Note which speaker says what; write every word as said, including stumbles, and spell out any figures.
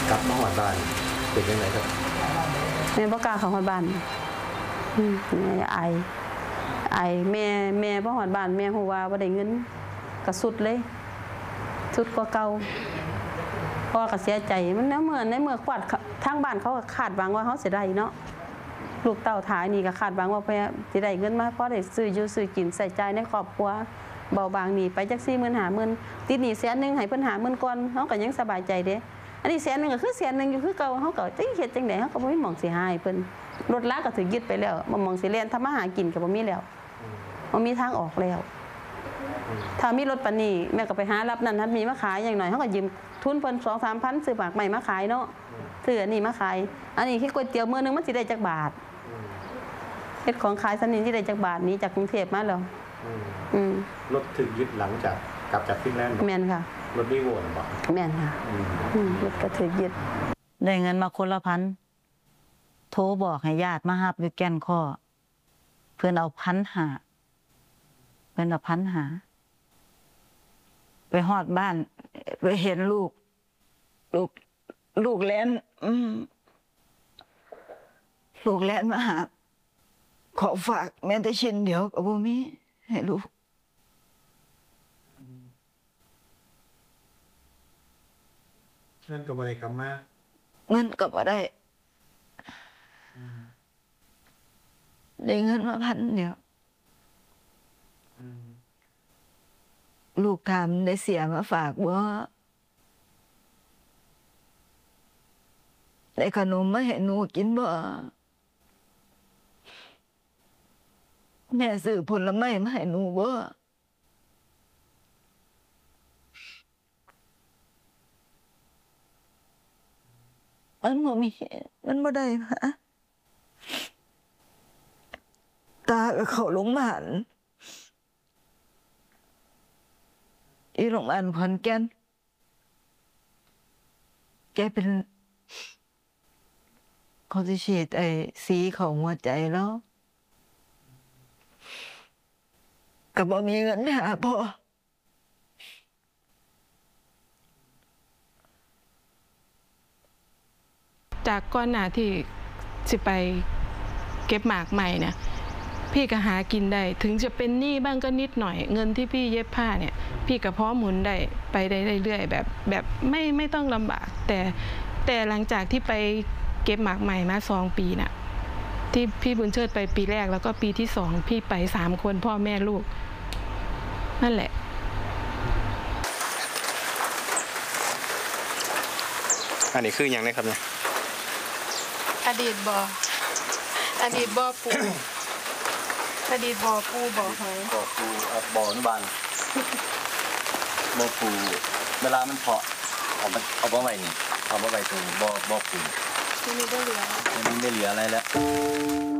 Speaker 1: กลับมาหอดบ้านเป็นยังไงครับ
Speaker 2: แม่บ่กล้าเข้าหอดบ้านแม่อายอายแม่แม่บ่หอดบ้านแม่ฮู้ว่าบ่ได้เงินก็สุดเลยสุดกว่าเก่าพ่อก็เสียใจมันเมื่อในเมื่อขวัดทางบ้านเขาก็คาดหวังว่าเฮาสิได้เนาะลูกเต้าถ่ายนี่ก็คาดหวังว่าเพิ่นสิได้เงินมาพอได้ซื้ออยู่ซื้อกินใส่ใจในครอบครัวเบาบางนี่ไปจัก สี่หมื่น ห้าหมื่น ติดหนี้แสนนึงให้เพิ่น ห้าหมื่น ก่อนเฮาก็ยังสบายใจเด้อันนี้แสนนึงก็คือแสนนึงอยู่คือเก่าเฮาก็สิเฮ็ดจังได๋เฮาก็บ่มีหม่องสิหาให้เพิ่นรถลาก็ถูกยึดไปแล้วบ่มองสิเรียนทำมาหากินก็บ่มีแล้วบ่มีทางออกแล้วถ้ามีรถปานนี้แม่ก็ไปหารับนั่นรับมีมาขายอย่างหน่อยเฮาก็ยืมทุนเพิ่น สองถึงสามพัน ซื้อหมากใหม่มาขายเนาะซื้ออันนี้มาขายอันนี้คือก๋วยเตี๋ยวมื้อนึงมันสิได้จักบาทเฮ็ดของขายซั่นนี้สิได้จักบาทนี้จากกรุงเทพมาแล้วอืม
Speaker 1: รถถึงยึดหลังจากกลับจากฟินแลนด์
Speaker 2: แม่นค่ะ
Speaker 1: รถนี่โง่บ่
Speaker 2: แม่นค่ะอืมรถก็ถูกยึด
Speaker 3: ได้เงินมาคนละพันโทรบอกให้ญาติมารับอยู่แก่นข้อเพิ่นเอาพันหาเพิ่นเอาพันหาไปฮอดบ้านไปเห็นลูกลูกลูกแล่นอืมลูกแล่นมาหาขอฝากแม้แต่ชิ้นเดียวก็บ่มีให้ลูก
Speaker 1: เงินก็บ่ได้กลับมา
Speaker 3: เงินก็บ่ได้ได้เงินมาพันเดียวลูกถามได้เสียมาฝากบ่ได้ขนมมาให้หนูกินบ่แม่ซื้อผลไม้มาให้หนูบ่มันบ่มีมันบ่ได้ฮะตาก็เข้าโรงพยาบาลอีโรงพยาบาลขอนแก่นแกเป็นเขาสิฉีดไอ้สีของหัวใจแล้วก็บ่มีเงินไปหาพ่อ
Speaker 4: จากก่อนหน้าที่สิไปเก็บหมากใหม่เนี่ยพี่ก็หากินได้ถึงจะเป็นหนี้บ้างก็นิดหน่อยเงินที่พี่เย็บผ้าเนี่ยพี่ก็พอหมุนได้ไปได้เรื่อยๆแบบแบบไม่ไม่ต้องลำบากแต่แต่หลังจากที่ไปเก็บหมากใหม่มาสองปีน่ะที่พี่บุญเชิดไปปีแรกแล้วก็ปีที่สองพี่ไปสามคนพ่อแม่ลูกนั่นแหละ
Speaker 1: อันนี้คืออย่างไรครับเนี่ย
Speaker 4: อดีตบ่ออดีตบ่อปูอดีตบ่อปูบ่อหอย
Speaker 5: บ่อปูบ่ออนุบาลบ่อปูเวลามันเพาะเอามาเอามาไว้นี่เอามาไว้ตรงบ่อบ่อปู
Speaker 4: ที่นี่ได้เหลือ
Speaker 5: ไม่ได้เหลืออะไรแล้ว